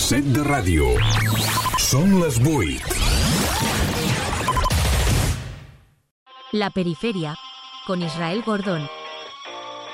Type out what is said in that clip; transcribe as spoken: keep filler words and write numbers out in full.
set de ràdio. Són les vuit. La Periferia, con Israel Gordón.